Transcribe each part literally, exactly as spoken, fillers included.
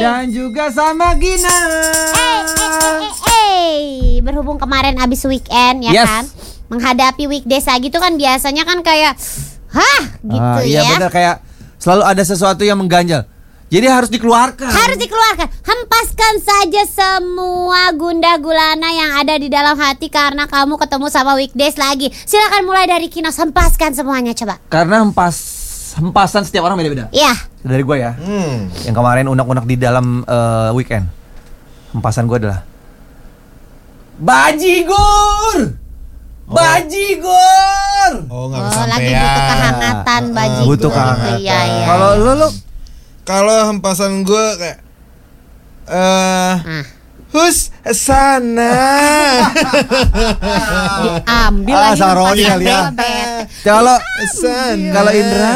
Dan juga sama Gina. Eh, eh, eh, eh, eh. Berhubung kemarin abis weekend ya Yes. kan, menghadapi weekdays lagi tuh kan biasanya kan kayak hah gitu Ah, iya ya. benar, kayak selalu ada sesuatu yang mengganjal. Jadi harus dikeluarkan. Harus dikeluarkan. Hempaskan saja semua gundah gulana yang ada di dalam hati karena kamu ketemu sama weekdays lagi. Silakan mulai dari Kinos, hempaskan semuanya coba. Karena hempas hempasan setiap orang beda-beda. Iya. Dari gue ya. Hmm. Yang kemarin unek-unek di dalam eh, weekend. Hempasan gue adalah bajigur. Bajigur. Oh, nggak Oh, kesampean. lagi butuh kehangatan Ah, bajigur. butuh kehangatan. Iya, iya. Kalau lu lu Kalau hempasan gue kayak eh Ah. hus sana. Diambil Ah, lagi sang hempaskan Roni kali ya. bete. kalau Sana. kalau Indra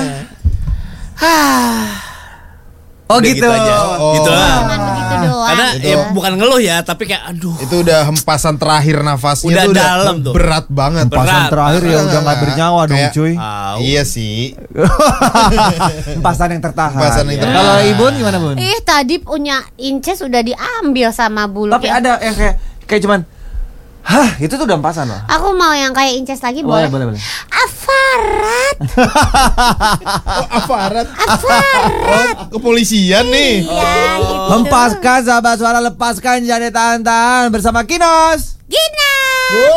oh Udah gitu. aja. Oh. Gitu lah. Cuman begitu doang. Karena gitu. ya bukan ngeluh ya, tapi kayak aduh. Itu udah hempasan terakhir nafasnya Udah tuh udah dalam tuh. berat banget. Berat. Hempasan terakhir ya udah nggak bernyawa dong Kayak- cuy. Au. Iya sih. Hempasan yang tertahan. Hempasan yang Ya. tertahan. Kalau Ibun gimana Bun? Ih, tadi punya Inces sudah diambil sama bulu. Tapi ada yang kayak kayak cuman hah, itu tuh udah hempasan loh. Aku mau yang kayak Inces lagi boleh. Boleh, boleh, boleh. Aparat. Oh, aparat. Aparat. Oh, kepolisian nih. Iya, gitu. Hempaskan sahabat suara, lepaskan jangan ditahan-tahan bersama Kinos. Gina.